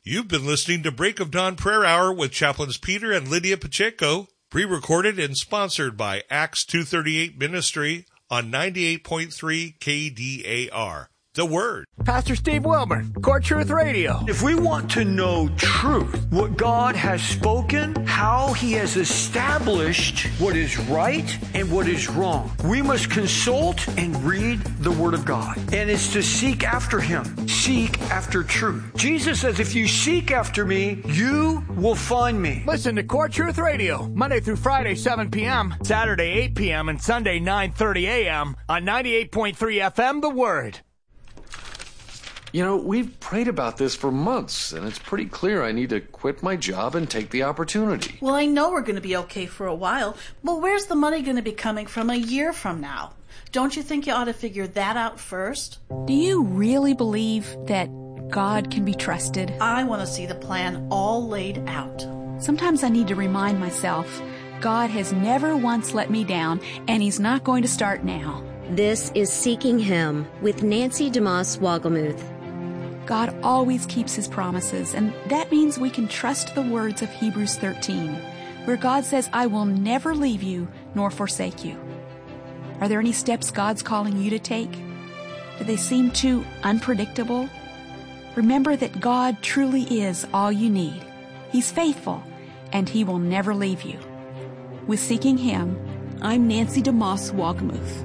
You've been listening to Break of Dawn Prayer Hour with Chaplains Peter and Lydia Pacheco, pre-recorded and sponsored by Acts 238 Ministry on 98.3 KDAR. The Word. Pastor Steve Wilmer, Core Truth Radio. If we want to know truth, what God has spoken, how He has established what is right and what is wrong, we must consult and read the Word of God. And it's to seek after Him. Seek after truth. Jesus says, if you seek after me, you will find me. Listen to Core Truth Radio, Monday through Friday, 7 p.m., Saturday, 8 p.m., and Sunday, 9:30 a.m. on 98.3 FM, The Word. You know, we've prayed about this for months, and it's pretty clear I need to quit my job and take the opportunity. Well, I know we're going to be okay for a while, but where's the money going to be coming from a year from now? Don't you think you ought to figure that out first? Do you really believe that God can be trusted? I want to see the plan all laid out. Sometimes I need to remind myself, God has never once let me down, and He's not going to start now. This is Seeking Him with Nancy DeMoss Wogelmuth. God always keeps His promises, and that means we can trust the words of Hebrews 13, where God says, I will never leave you nor forsake you. Are there any steps God's calling you to take? Do they seem too unpredictable? Remember that God truly is all you need. He's faithful, and He will never leave you. With Seeking Him, I'm Nancy DeMoss Wogelmuth.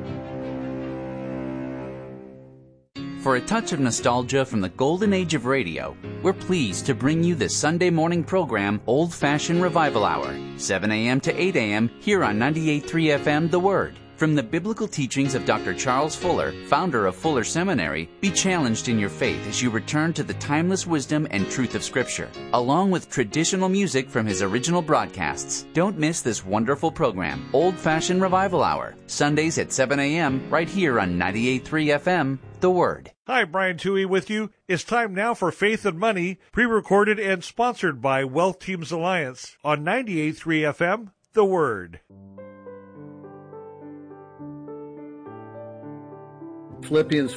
For a touch of nostalgia from the golden age of radio, we're pleased to bring you the Sunday morning program Old Fashioned Revival Hour, 7 a.m. to 8 a.m. here on 98.3 FM The Word. From the biblical teachings of Dr. Charles Fuller, founder of Fuller Seminary, be challenged in your faith as you return to the timeless wisdom and truth of Scripture, along with traditional music from his original broadcasts. Don't miss this wonderful program, Old Fashioned Revival Hour, Sundays at 7 a.m. right here on 98.3 FM, The Word. Hi, Brian Toohey with you. It's time now for Faith and Money, pre-recorded and sponsored by Wealth Teams Alliance on 98.3 FM, The Word. Philippians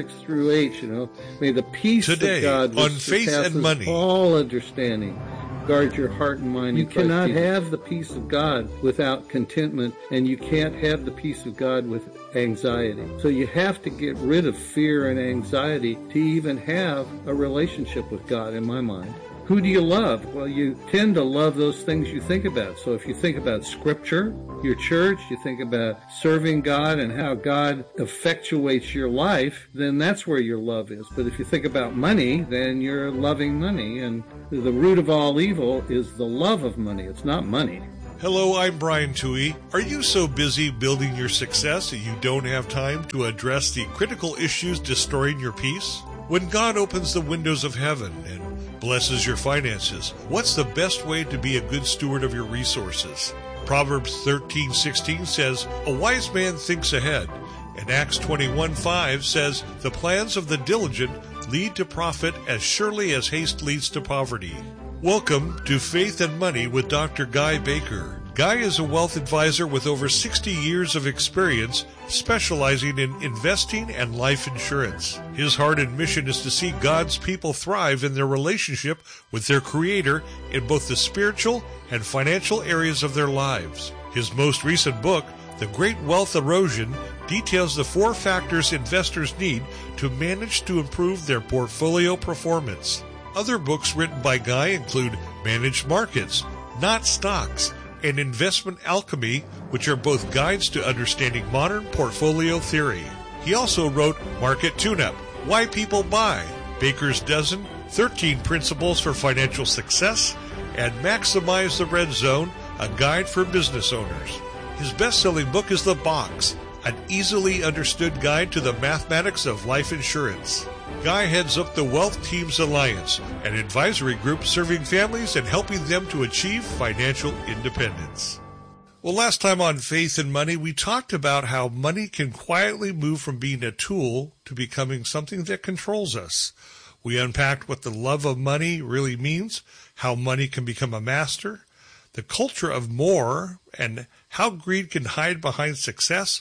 4:6-8, may the peace Today, of God which on Faith and Money, all understanding guard your heart and mind. You cannot have the peace of God without contentment, and you can't have the peace of God with anxiety. So you have to get rid of fear and anxiety to even have a relationship with God, in my mind. Who do you love? Well, you tend to love those things you think about. So if you think about Scripture, your church, you think about serving God and how God effectuates your life, then that's where your love is. But if you think about money, then you're loving money. And the root of all evil is the love of money. It's not money. Hello, I'm Brian Toohey. Are you so busy building your success that you don't have time to address the critical issues destroying your peace? When God opens the windows of heaven and blesses your finances, what's the best way to be a good steward of your resources? Proverbs 13:16 says, a wise man thinks ahead. And Acts 21:5 says, the plans of the diligent lead to profit as surely as haste leads to poverty. Welcome to Faith and Money with Dr. Guy Baker. Guy is a wealth advisor with over 60 years of experience specializing in investing and life insurance. His heart and mission is to see God's people thrive in their relationship with their Creator in both the spiritual and financial areas of their lives. His most recent book, The Great Wealth Erosion, details the 4 factors investors need to manage to improve their portfolio performance. Other books written by Guy include Managed Markets, Not Stocks, and Investment Alchemy, which are both guides to understanding modern portfolio theory. He also wrote Market Tune-Up, Why People Buy, Baker's Dozen, 13 Principles for Financial Success, and Maximize the Red Zone, a guide for business owners. His best-selling book is The Box, an easily understood guide to the mathematics of life insurance. Guy heads up the Wealth Teams Alliance, an advisory group serving families and helping them to achieve financial independence. Well, last time on Faith and Money, we talked about how money can quietly move from being a tool to becoming something that controls us. We unpacked what the love of money really means, how money can become a master, the culture of more, and how greed can hide behind success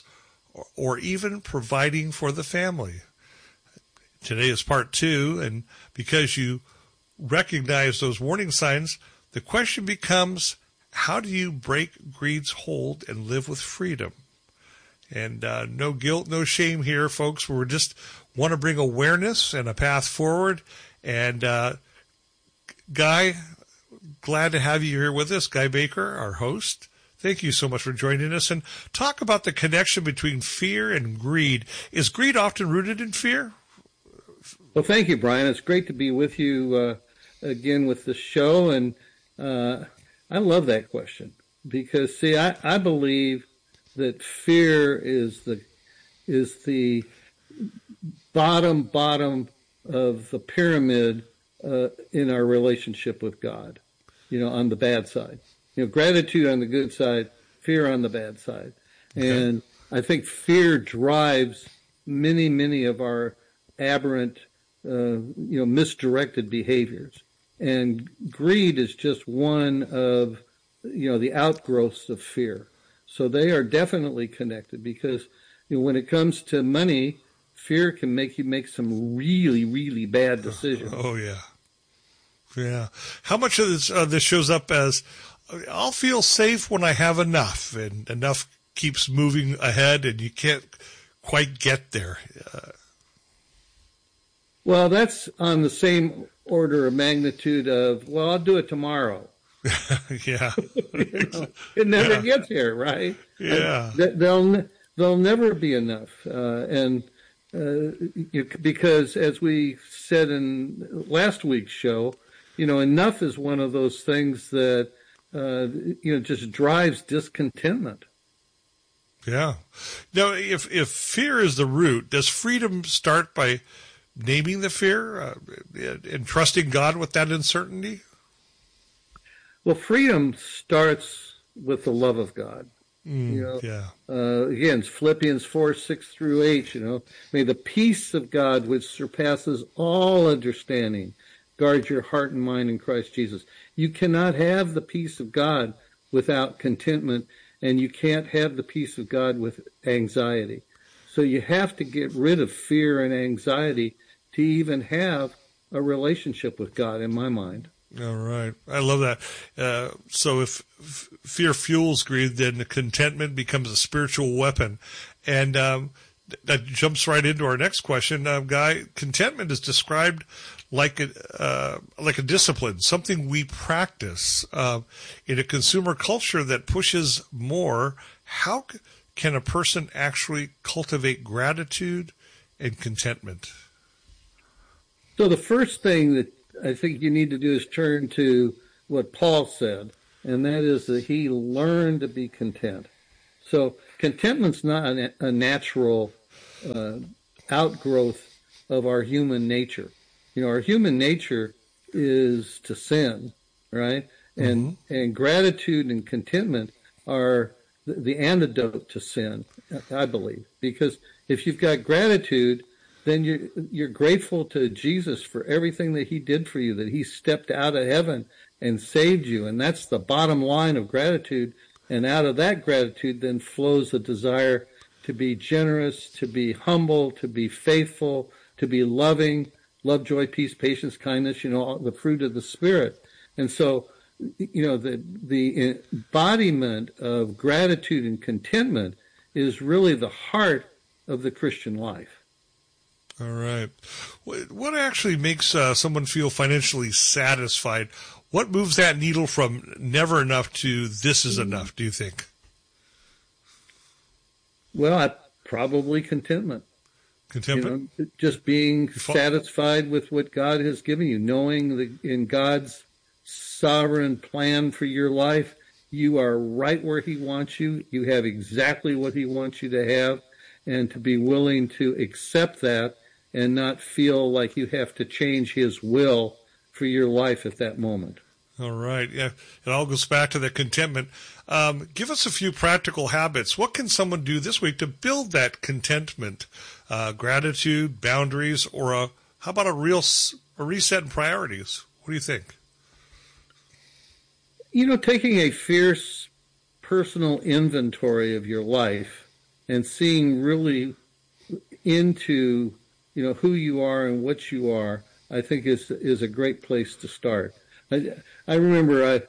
or even providing for the family. Today is part 2, and because you recognize those warning signs, the question becomes, how do you break greed's hold and live with freedom? And no guilt, no shame here, folks. We just want to bring awareness and a path forward. And Guy, glad to have you here with us. Guy Baker, our host. Thank you so much for joining us. And talk about the connection between fear and greed. Is greed often rooted in fear? Well, thank you, Brian. It's great to be with you again with the show. And I love that question because, see, I believe that fear is the bottom of the pyramid in our relationship with God, on the bad side. Gratitude on the good side, fear on the bad side. Okay. And I think fear drives many of our aberrant, misdirected behaviors. And greed is just one of, the outgrowths of fear. So they are definitely connected because, when it comes to money, fear can make you make some really bad decisions. Oh, yeah. Yeah. How much of this shows up as, I'll feel safe when I have enough, and enough keeps moving ahead, and you can't quite get there? Well, that's on the same order of magnitude of, well, I'll do it tomorrow. Yeah. It never gets here, right? Yeah. There'll never be enough. Because as we said in last week's show, enough is one of those things that, just drives discontentment. Yeah. Now, if fear is the root, does freedom start by naming the fear and trusting God with that uncertainty? Well, freedom starts with the love of God. Yeah. Again, it's Philippians 4:6-8. May the peace of God, which surpasses all understanding, guard your heart and mind in Christ Jesus. You cannot have the peace of God without contentment, and you can't have the peace of God with anxiety. So you have to get rid of fear and anxiety to even have a relationship with God, in my mind. All right. I love that. So if fear fuels greed, then contentment becomes a spiritual weapon. And that jumps right into our next question. Guy, contentment is described like a discipline, something we practice. In a consumer culture that pushes more, how can a person actually cultivate gratitude and contentment? So the first thing that I think you need to do is turn to what Paul said, and that is that he learned to be content. So contentment's not a natural outgrowth of our human nature. Our human nature is to sin, right? And gratitude and contentment are the antidote to sin, I believe. Because if you've got gratitude, then you're grateful to Jesus for everything that he did for you, that he stepped out of heaven and saved you. And that's the bottom line of gratitude. And out of that gratitude then flows the desire to be generous, to be humble, to be faithful, to be loving, love, joy, peace, patience, kindness, the fruit of the Spirit. And so, the embodiment of gratitude and contentment is really the heart of the Christian life. All right. What actually makes someone feel financially satisfied? What moves that needle from never enough to this is enough, do you think? Well, probably contentment. Contentment? Just being satisfied with what God has given you, knowing that in God's sovereign plan for your life, you are right where he wants you. You have exactly what he wants you to have, and to be willing to accept that and not feel like you have to change his will for your life at that moment. All right. Yeah. It all goes back to the contentment. Give us a few practical habits. What can someone do this week to build that contentment? Gratitude, boundaries, or how about a reset in priorities? What do you think? Taking a fierce personal inventory of your life and seeing really into who you are and what you are, I think is a great place to start. I remember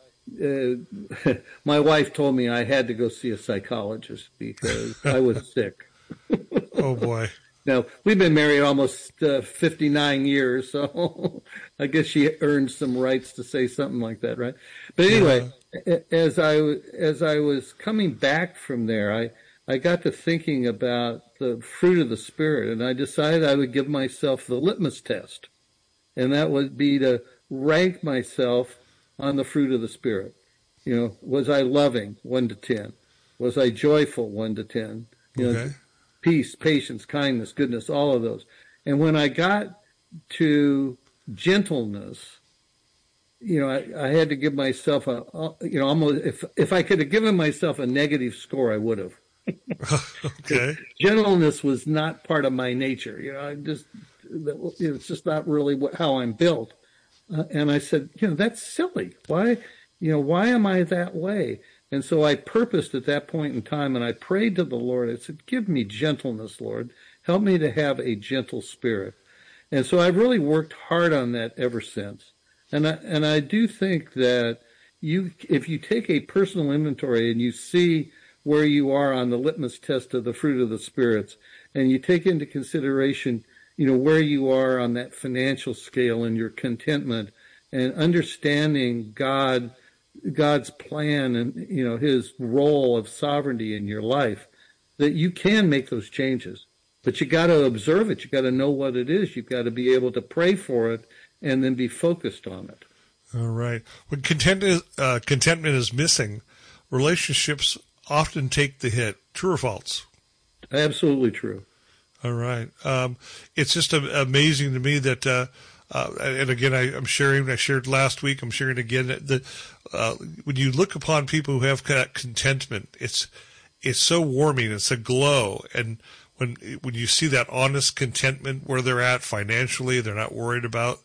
my wife told me I had to go see a psychologist because I was sick. Oh boy. Now, we've been married almost 59 years, so I guess she earned some rights to say something like that, right? But anyway, as I was coming back from there, I got to thinking about the fruit of the Spirit, and I decided I would give myself the litmus test, and that would be to rank myself on the fruit of the Spirit. You know, was I loving, 1 to 10? Was I joyful, 1 to 10? You know, peace, patience, kindness, goodness, all of those. And when I got to gentleness, you know, I had to give myself almost, if I could have given myself a negative score, I would have. Okay. Gentleness was not part of my nature. You know, it's just not really how I'm built. And I said, you know, that's silly. Why am I that way? And so I purposed at that point in time, and I prayed to the Lord. I said, give me gentleness, Lord. Help me to have a gentle spirit. And so I've really worked hard on that ever since. And I do think that if you take a personal inventory and you see where you are on the litmus test of the fruit of the spirits, and you take into consideration, you know, where you are on that financial scale and your contentment and understanding God's plan and, you know, his role of sovereignty in your life, that you can make those changes. But you got to observe it. You got to know what it is. You've got to be able to pray for it and then be focused on it. All right. When contentment is missing, relationships often take the hit. True or false? Absolutely true. All right. It's just amazing to me that, and again, I shared last week, I'm sharing again, that when you look upon people who have contentment, it's so warming. It's a glow. And when you see that honest contentment where they're at financially, they're not worried about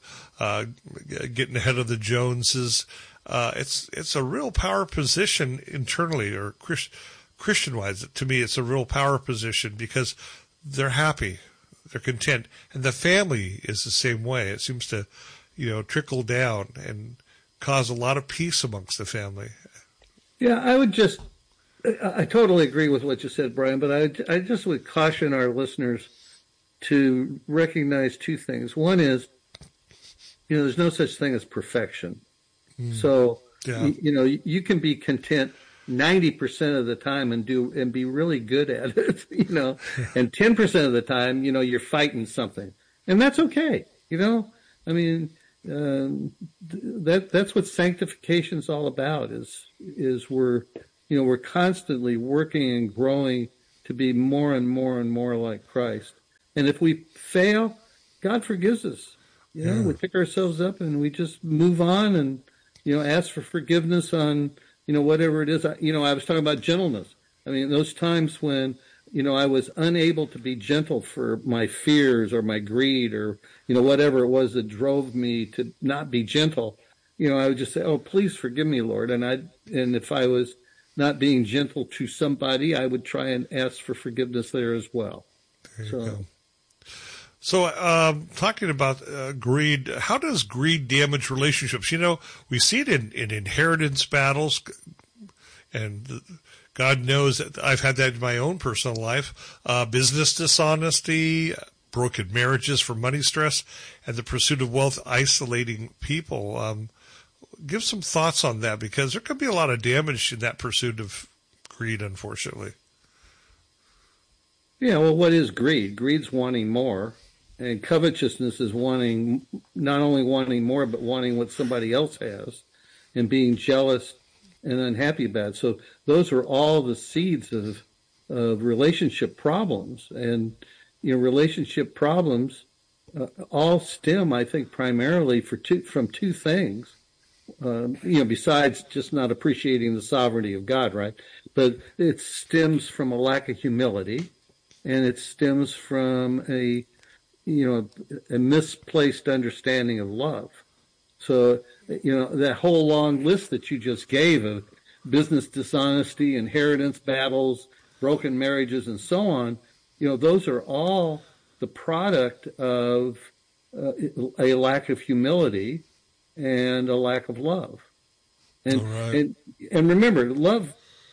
getting ahead of the Joneses. It's a real power position internally or Christian-wise. To me, it's a real power position because they're happy, they're content, and the family is the same way. It seems to, you know, trickle down and cause a lot of peace amongst the family. Yeah, I totally agree with what you said, Brian, but I just would caution our listeners to recognize two things. One is, you know, there's no such thing as perfection. So, you know, you can be content 90% of the time and be really good at it, you know, and 10% of the time, you know, you're fighting something, and that's okay. You know, I mean, that's what sanctification's all about is we're constantly working and growing to be more and more and more like Christ. And if we fail, God forgives us. You know, we pick ourselves up and we just move on and, you know, ask for forgiveness on, you know, whatever it is. You know, I was talking about gentleness. I mean, those times when, you know, I was unable to be gentle for my fears or my greed or, you know, whatever it was that drove me to not be gentle, you know, I would just say, oh, please forgive me, Lord. And if I was not being gentle to somebody, I would try and ask for forgiveness there as well. There you go. So, talking about greed, how does greed damage relationships? You know, we see it in inheritance battles, and God knows that I've had that in my own personal life. Business dishonesty, broken marriages for money stress, and the pursuit of wealth isolating people. Give some thoughts on that, because there could be a lot of damage in that pursuit of greed, unfortunately. Yeah, well, what is greed? Greed's wanting more. And covetousness is not only wanting more, but wanting what somebody else has and being jealous and unhappy about it. So those are all the seeds of relationship problems. And, you know, relationship problems all stem, I think, primarily from two things. You know, besides just not appreciating the sovereignty of God, right? But it stems from a lack of humility, and it stems from a misplaced understanding of love. So, you know, that whole long list that you just gave of business dishonesty, inheritance battles, broken marriages, and so on, you know, those are all the product of a lack of humility and a lack of love. And remember, love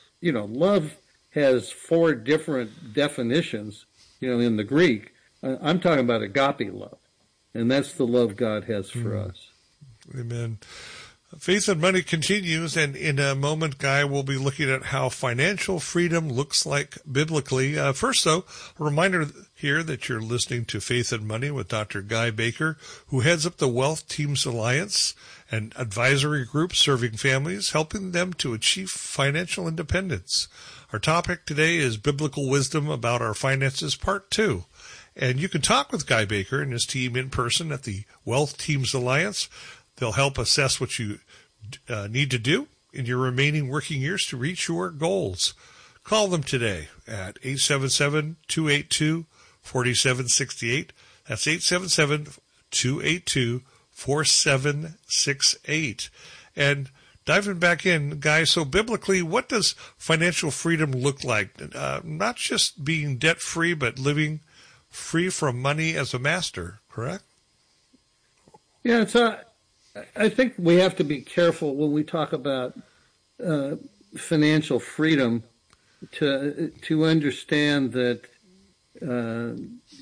has 4 different definitions, in the Greek. I'm talking about agape love, and that's the love God has for us. Amen. Faith and Money continues, and in a moment, Guy will be looking at how financial freedom looks like biblically. First, though, a reminder here that you're listening to Faith and Money with Dr. Guy Baker, who heads up the Wealth Teams Alliance, an advisory group serving families, helping them to achieve financial independence. Our topic today is Biblical Wisdom About Our Finances, Part 2. And you can talk with Guy Baker and his team in person at the Wealth Teams Alliance. They'll help assess what you need to do in your remaining working years to reach your goals. Call them today at 877-282-4768. That's 877-282-4768. And diving back in, Guy, so biblically, what does financial freedom look like? Not just being debt-free, but living free from money as a master, correct? Yeah, I think we have to be careful when we talk about financial freedom to understand that a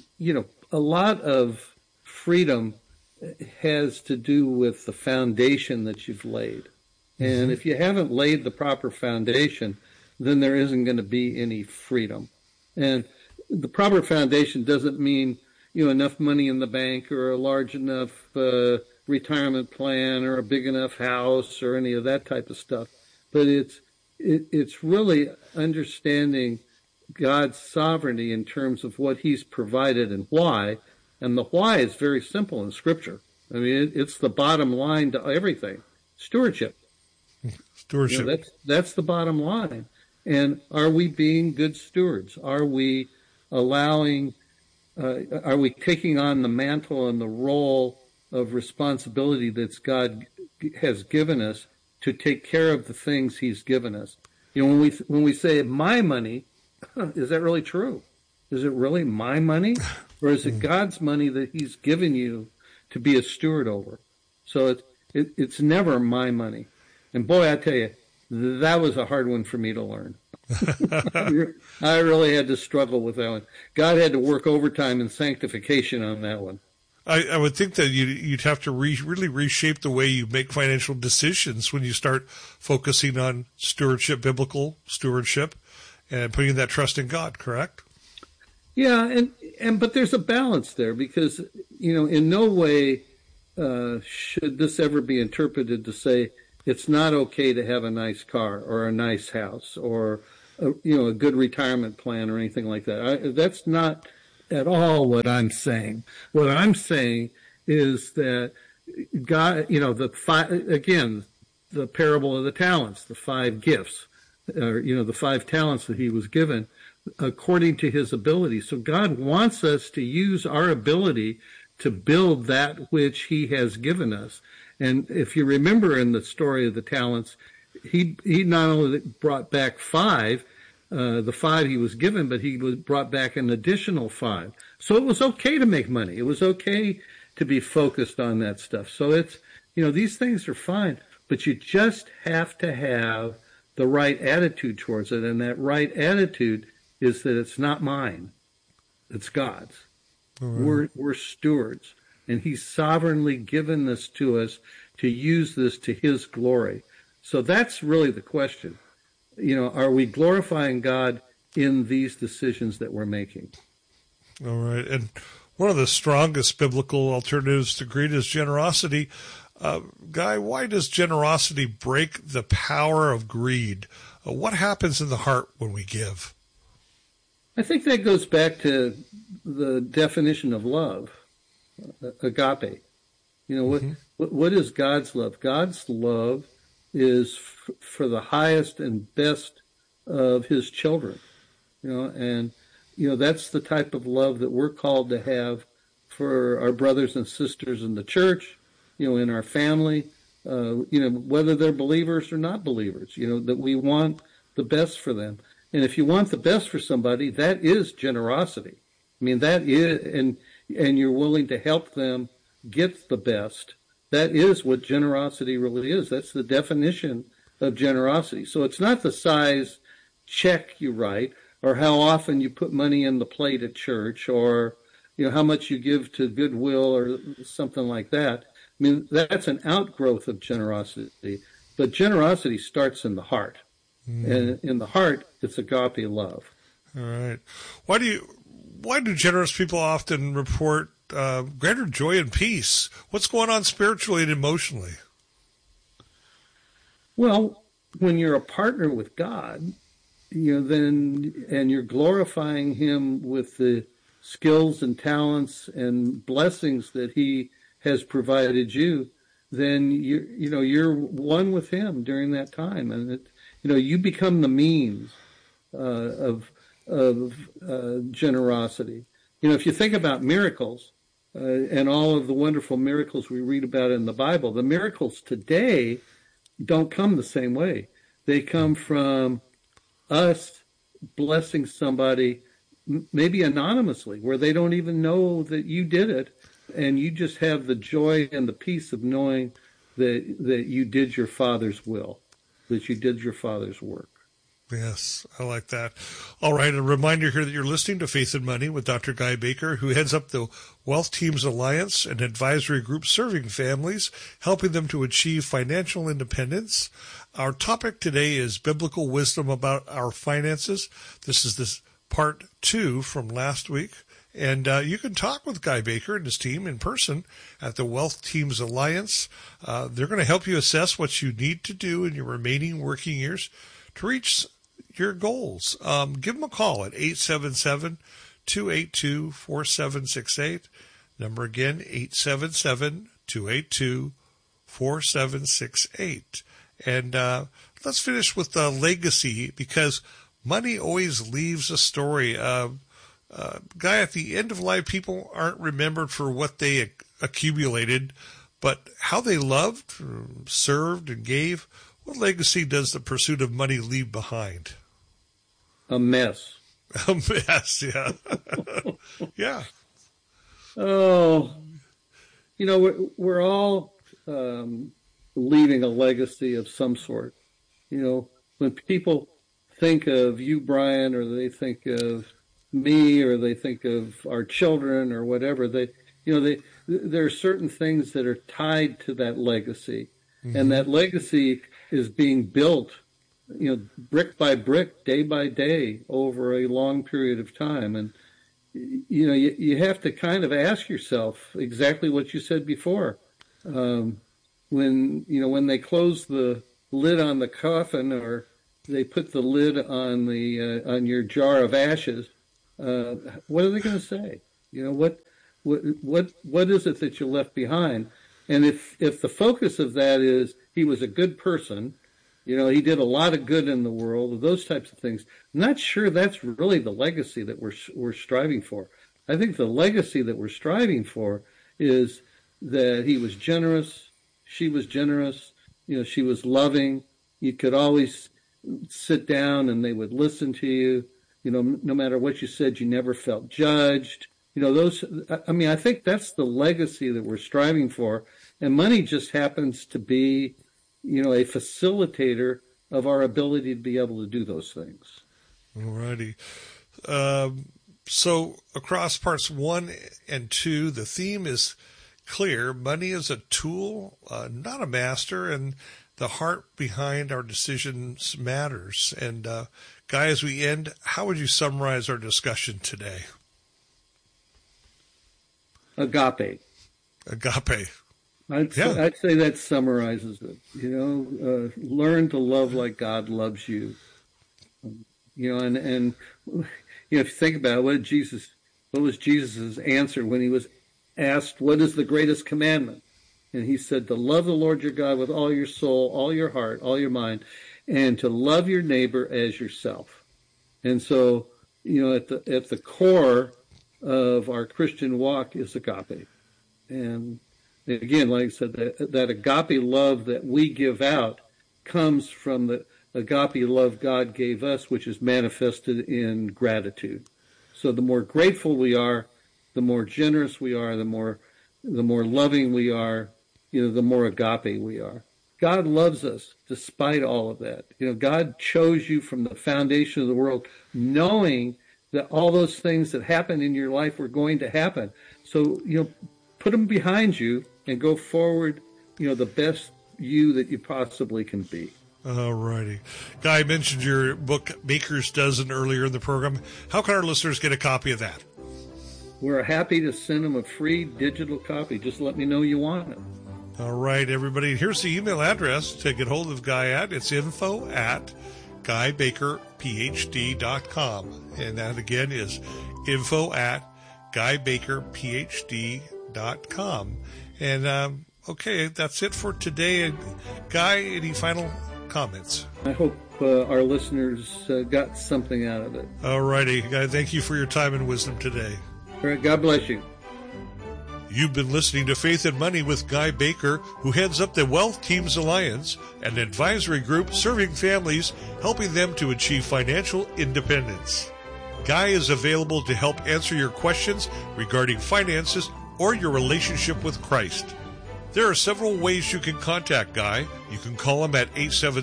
lot of freedom has to do with the foundation that you've laid. And if you haven't laid the proper foundation, then there isn't going to be any freedom. And the proper foundation doesn't mean enough money in the bank or a large enough retirement plan or a big enough house or any of that type of stuff. But it's really understanding God's sovereignty in terms of what he's provided and why. And the why is very simple in Scripture. I mean, it's the bottom line to everything. Stewardship. That's the bottom line. And are we being good stewards? Are we allowing, are we taking on the mantle and the role of responsibility that God has given us to take care of the things he's given us? When we say my money, is that really true? Is it really my money? Or is it God's money that he's given you to be a steward over? So it's never my money. And boy, I tell you, that was a hard one for me to learn. I really had to struggle with that one. God had to work overtime and sanctification on that one. I would think that you'd have to really reshape the way you make financial decisions when you start focusing on stewardship, biblical stewardship, and putting that trust in God, correct? Yeah, but there's a balance there because, in no way should this ever be interpreted to say it's not okay to have a nice car or a nice house or a good retirement plan or anything like that. That's not at all what I'm saying. What I'm saying is that God, the parable of the talents, the 5 gifts, or the 5 talents that he was given according to his ability. So God wants us to use our ability to build that which he has given us. And if you remember in the story of the talents, he not only brought back 5, the 5 he was given, but he brought back an additional 5. So it was okay to make money. It was okay to be focused on that stuff. So it's, these things are fine, but you just have to have the right attitude towards it. And that right attitude is that it's not mine. It's God's. Right. We're stewards. And he's sovereignly given this to us to use this to his glory. So that's really the question. Are we glorifying God in these decisions that we're making? All right. And one of the strongest biblical alternatives to greed is generosity. Guy, why does generosity break the power of greed? What happens in the heart when we give? I think that goes back to the definition of love. Agape. What is God's love? God's love is for the highest and best of his children. That's the type of love that we're called to have for our brothers and sisters in the church, in our family, whether they're believers or not believers, that we want the best for them. And if you want the best for somebody, that is generosity. I mean, that is, and you're willing to help them gets the best. That is what generosity really is. That's the definition of generosity. So it's not the size check you write, or how often you put money in the plate at church, or how much you give to Goodwill or something like that. I mean, that's an outgrowth of generosity. But generosity starts in the heart. And in the heart, it's agape love. All right. Why do generous people often report greater joy and peace? What's going on spiritually and emotionally? Well, when you're a partner with God, then, and you're glorifying him with the skills and talents and blessings that he has provided you, then you're one with him during that time, and you become the means of generosity. If you think about miracles and all of the wonderful miracles we read about in the Bible, the miracles today don't come the same way. They come from us blessing somebody, maybe anonymously, where they don't even know that you did it, and you just have the joy and the peace of knowing that you did your Father's will, that you did your Father's work. Yes, I like that. All right, a reminder here that you're listening to Faith and Money with Dr. Guy Baker, who heads up the Wealth Teams Alliance, an advisory group serving families, helping them to achieve financial independence. Our topic today is biblical wisdom about our finances. This is part 2 from last week. And you can talk with Guy Baker and his team in person at the Wealth Teams Alliance. They're going to help you assess what you need to do in your remaining working years to reach your goals. Give them a call at 877-282-4768. Number again, 877-282-4768. And let's finish with the legacy, because money always leaves a story. Guy, at the end of life, people aren't remembered for what they accumulated, but how they loved, served, and gave. What legacy does the pursuit of money leave behind? A mess. A mess, yeah. Yeah. Oh, we're all leaving a legacy of some sort. When people think of you, Brian, or they think of me, or they think of our children or whatever, there are certain things that are tied to that legacy. Mm-hmm. And that legacy is being built, brick by brick, day by day, over a long period of time. And, you have to kind of ask yourself exactly what you said before. When they close the lid on the coffin, or they put the lid on on your jar of ashes, what are they going to say? What is it that you left behind? And if the focus of that is he was a good person, he did a lot of good in the world, those types of things, I'm not sure that's really the legacy that we're striving for. I think the legacy that we're striving for is that he was generous, she was generous, she was loving. You could always sit down and they would listen to you. No matter what you said, you never felt judged. I think that's the legacy that we're striving for. And money just happens to be, a facilitator of our ability to be able to do those things. All righty. So across parts 1 and 2, the theme is clear. Money is a tool, not a master, and the heart behind our decisions matters. And Guy, as we end, how would you summarize our discussion today? Agape. Agape. I'd say that summarizes it. Learn to love like God loves you. And if you think about it, what was Jesus' answer when he was asked, what is the greatest commandment? And he said, to love the Lord your God with all your soul, all your heart, all your mind, and to love your neighbor as yourself. And so, at the core of our Christian walk is agape. And again, like I said, that agape love that we give out comes from the agape love God gave us, which is manifested in gratitude. So the more grateful we are, the more generous we are, the more the more loving we are, the more agape we are. God loves us despite all of that. God chose you from the foundation of the world, knowing that all those things that happened in your life were going to happen. So, put them behind you and go forward, the best you that you possibly can be. All righty. Guy mentioned your book, Baker's Dozen, earlier in the program. How can our listeners get a copy of that? We're happy to send them a free digital copy. Just let me know you want it. All right, everybody. Here's the email address to get hold of Guy at. It's info@GuyBakerPhD.com. And that again is info@GuyBakerPhD.com. And, okay, that's it for today. And Guy, any final comments? I hope our listeners got something out of it. All righty. Guy, thank you for your time and wisdom today. All right, God bless you. You've been listening to Faith and Money with Guy Baker, who heads up the Wealth Teams Alliance, an advisory group serving families, helping them to achieve financial independence. Guy is available to help answer your questions regarding finances or your relationship with Christ. There are several ways you can contact Guy. You can call him at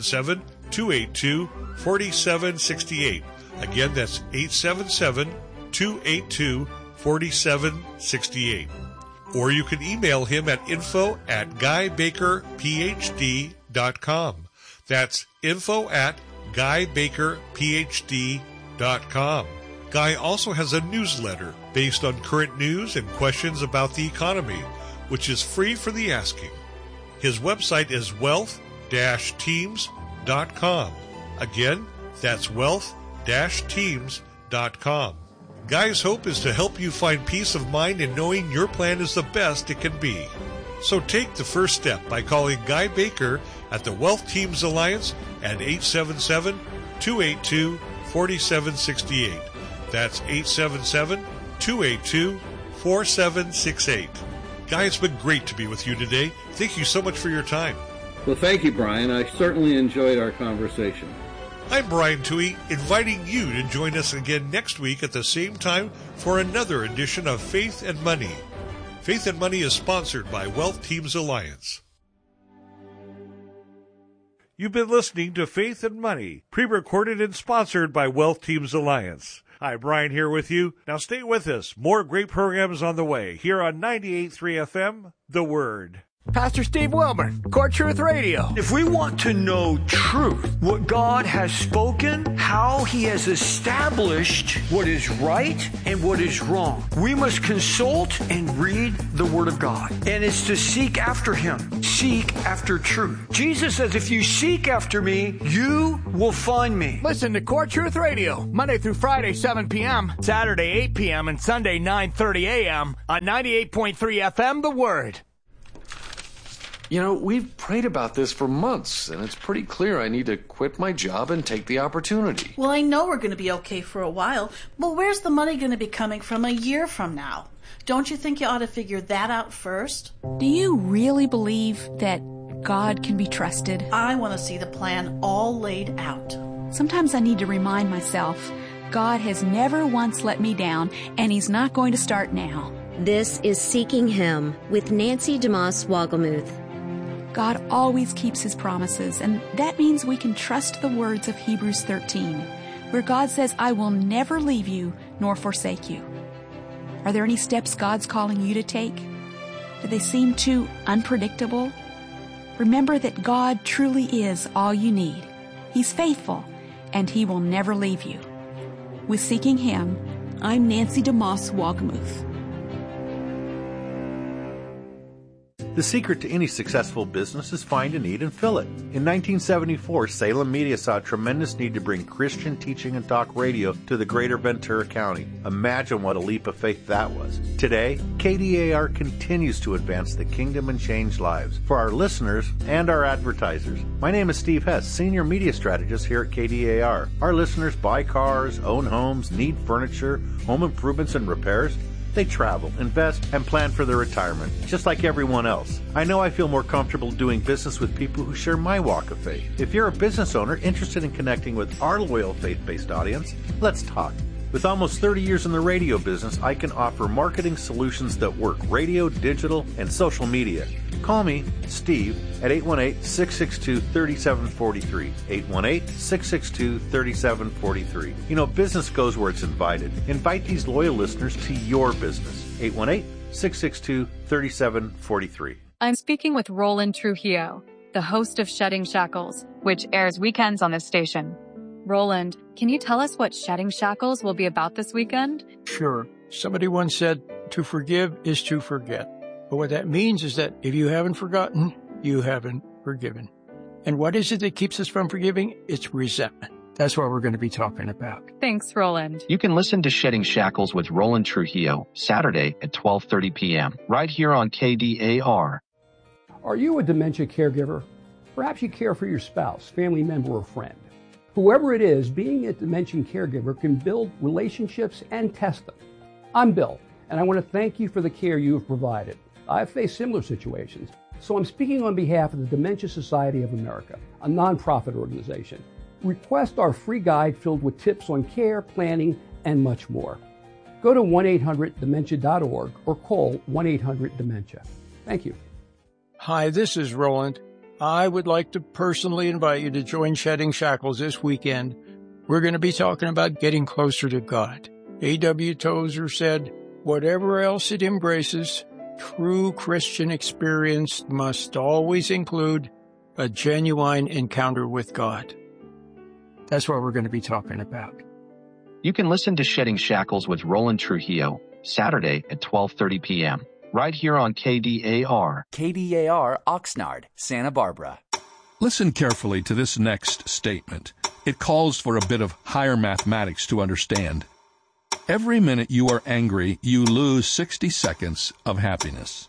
877-282-4768. Again, that's 877-282-4768. Or you can email him at info@GuyBakerPhD.com. That's info@GuyBakerPhD.com. Guy also has a newsletter based on current news and questions about the economy, which is free for the asking. His website is wealth-teams.com. Again, that's wealth-teams.com. Guy's hope is to help you find peace of mind in knowing your plan is the best it can be. So take the first step by calling Guy Baker at the Wealth Teams Alliance at 877-282-4768. That's 877-282-4768. Guy, it's been great to be with you today. Thank you so much for your time. Well, thank you, Brian. I certainly enjoyed our conversation. I'm Brian Toohey, inviting you to join us again next week at the same time for another edition of Faith and Money. Faith and Money is sponsored by Wealth Teams Alliance. You've been listening to Faith and Money, pre-recorded and sponsored by Wealth Teams Alliance. Hi, Brian here with you. Now stay with us. More great programs on the way here on 98.3 FM, The Word. Pastor Steve Wilmer, Core Truth Radio. If we want to know truth, what God has spoken, how He has established what is right and what is wrong, we must consult and read the Word of God. And it's to seek after Him, seek after truth. Jesus says, if you seek after me, you will find me. Listen to Core Truth Radio, Monday through Friday, 7 p.m., Saturday, 8 p.m., and Sunday, 9:30 a.m. on 98.3 FM, The Word. We've prayed about this for months, and it's pretty clear I need to quit my job and take the opportunity. Well, I know we're going to be okay for a while, but where's the money going to be coming from a year from now? Don't you think you ought to figure that out first? Do you really believe that God can be trusted? I want to see the plan all laid out. Sometimes I need to remind myself, God has never once let me down, and He's not going to start now. This is Seeking Him with Nancy DeMoss Wogelmuth. God always keeps His promises, and that means we can trust the words of Hebrews 13, where God says, I will never leave you nor forsake you. Are there any steps God's calling you to take? Do they seem too unpredictable? Remember that God truly is all you need. He's faithful, and He will never leave you. With Seeking Him, I'm Nancy DeMoss Wogelmuth. The secret to any successful business is find a need and fill it. In 1974, Salem Media saw a tremendous need to bring Christian teaching and talk radio to the greater Ventura County. Imagine what a leap of faith that was. Today, KDAR continues to advance the kingdom and change lives for our listeners and our advertisers. My name is Steve Hess, Senior Media Strategist here at KDAR. Our listeners buy cars, own homes, need furniture, home improvements and repairs. They travel, invest, and plan for their retirement, just like everyone else. I know I feel more comfortable doing business with people who share my walk of faith. If you're a business owner interested in connecting with our loyal faith-based audience, let's talk. With almost 30 years in the radio business, I can offer marketing solutions that work: radio, digital, and social media. Call me, Steve, at 818-662-3743. 818-662-3743. You know, business goes where it's invited. Invite these loyal listeners to your business. 818-662-3743. I'm speaking with Roland Trujillo, the host of Shedding Shackles, which airs weekends on this station. Roland, can you tell us what Shedding Shackles will be about this weekend? Sure. Somebody once said, to forgive is to forget. But what that means is that if you haven't forgotten, you haven't forgiven. And what is it that keeps us from forgiving? It's resentment. That's what we're going to be talking about. Thanks, Roland. You can listen to Shedding Shackles with Roland Trujillo, Saturday at 12:30 p.m., right here on KDAR. Are you a dementia caregiver? Perhaps you care for your spouse, family member, or friend. Whoever it is, being a dementia caregiver can build relationships and test them. I'm Bill, and I want to thank you for the care you have provided. I've faced similar situations, so I'm speaking on behalf of the Dementia Society of America, a nonprofit organization. Request our free guide filled with tips on care, planning, and much more. Go to 1-800-DEMENTIA.org or call 1-800-DEMENTIA. Thank you. Hi, this is Roland. I would like to personally invite you to join Shedding Shackles this weekend. We're going to be talking about getting closer to God. A.W. Tozer said, whatever else it embraces, true Christian experience must always include a genuine encounter with God. That's what we're going to be talking about. You can listen to Shedding Shackles with Roland Trujillo, Saturday at 12:30 p.m., right here on KDAR. KDAR Oxnard, Santa Barbara. Listen carefully to this next statement. It calls for a bit of higher mathematics to understand. Every minute you are angry, you lose 60 seconds of happiness.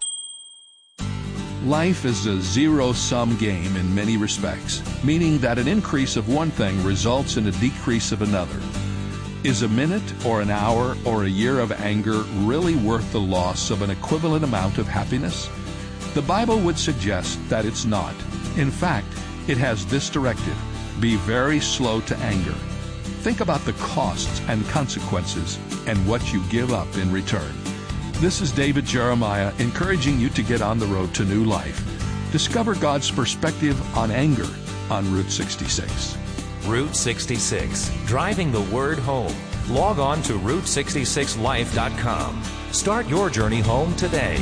Life is a zero-sum game in many respects, meaning that an increase of one thing results in a decrease of another. Is a minute or an hour or a year of anger really worth the loss of an equivalent amount of happiness? The Bible would suggest that it's not. In fact, it has this directive: be very slow to anger. Think about the costs and consequences and what you give up in return. This is David Jeremiah encouraging you to get on the road to new life. Discover God's perspective on anger on Route 66. Route 66, driving the word home. Log on to Route66Life.com. Start your journey home today.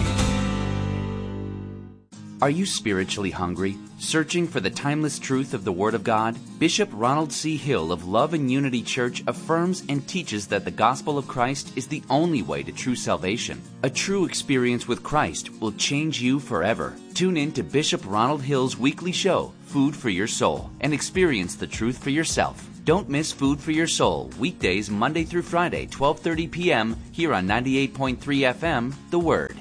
Are you spiritually hungry, searching for the timeless truth of the Word of God? Bishop Ronald C. Hill of Love and Unity Church affirms and teaches that the gospel of Christ is the only way to true salvation. A true experience with Christ will change you forever. Tune in to Bishop Ronald Hill's weekly show, Food for Your Soul, and experience the truth for yourself. Don't miss Food for Your Soul, weekdays Monday through Friday, 12:30 p.m., here on 98.3 FM, The Word.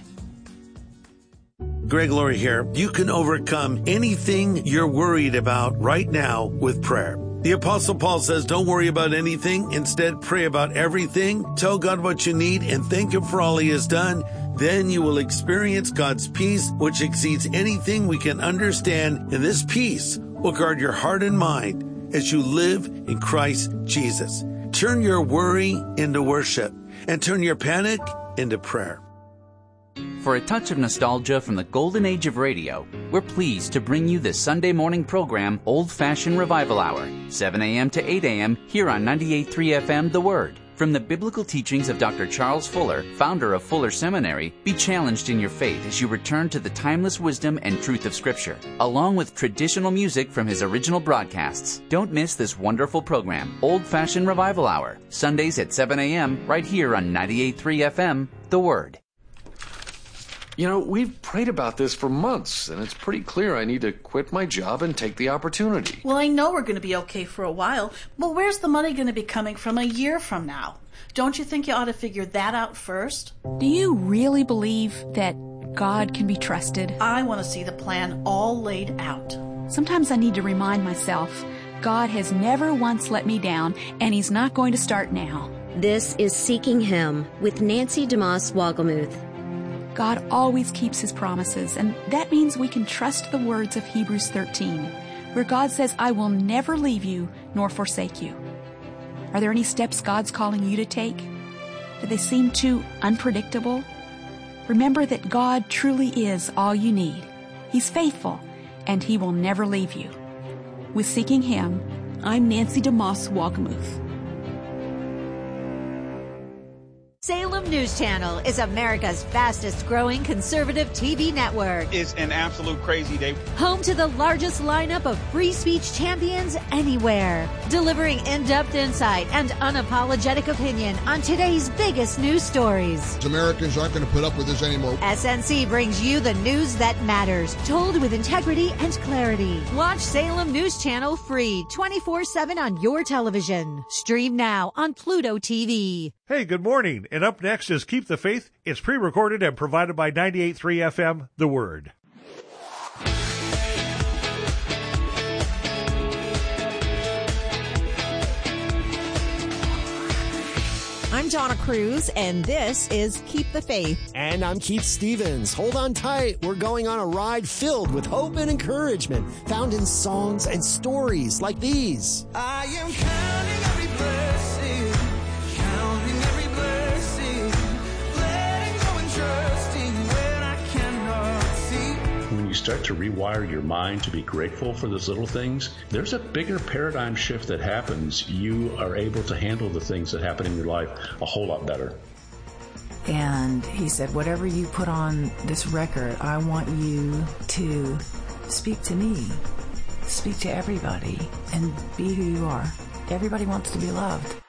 Greg Laurie here. You can overcome anything you're worried about right now with prayer. The Apostle Paul says, don't worry about anything. Instead, pray about everything. Tell God what you need and thank Him for all He has done. Then you will experience God's peace, which exceeds anything we can understand. And this peace will guard your heart and mind as you live in Christ Jesus. Turn your worry into worship and turn your panic into prayer. For a touch of nostalgia from the golden age of radio, we're pleased to bring you this Sunday morning program, Old Fashioned Revival Hour, 7 a.m. to 8 a.m. here on 98.3 FM The Word. From the biblical teachings of Dr. Charles Fuller, founder of Fuller Seminary, be challenged in your faith as you return to the timeless wisdom and truth of Scripture, along with traditional music from his original broadcasts. Don't miss this wonderful program, Old Fashioned Revival Hour, Sundays at 7 a.m. right here on 98.3 FM The Word. You know, we've prayed about this for months, and it's pretty clear I need to quit my job and take the opportunity. Well, I know we're going to be okay for a while, but where's the money going to be coming from a year from now? Don't you think you ought to figure that out first? Do you really believe that God can be trusted? I want to see the plan all laid out. Sometimes I need to remind myself, God has never once let me down, and He's not going to start now. This is Seeking Him with Nancy DeMoss Wogelmuth. God always keeps His promises, and that means we can trust the words of Hebrews 13, where God says, I will never leave you nor forsake you. Are there any steps God's calling you to take? Do they seem too unpredictable? Remember that God truly is all you need. He's faithful, and He will never leave you. With Seeking Him, I'm Nancy DeMoss Walkamuth. Salem News Channel is America's fastest growing conservative TV network. It's an absolute crazy day. Home to the largest lineup of free speech champions anywhere. Delivering in-depth insight and unapologetic opinion on today's biggest news stories. Americans aren't going to put up with this anymore. SNC brings you the news that matters, told with integrity and clarity. Watch Salem News Channel free 24/7 on your television. Stream now on Pluto TV. Hey, good morning. And up next is Keep the Faith. It's pre-recorded and provided by 98.3 FM, The Word. I'm Donna Cruz, and this is Keep the Faith. And I'm Keith Stevens. Hold on tight. We're going on a ride filled with hope and encouragement, found in songs and stories like these. I am counting every blessing, counting every blessing, letting go and trusting when I cannot see. When you start to rewire your mind to be grateful for those little things, there's a bigger paradigm shift that happens. You are able to handle the things that happen in your life a whole lot better. And he said, whatever you put on this record, I want you to speak to me, speak to everybody, and be who you are. Everybody wants to be loved.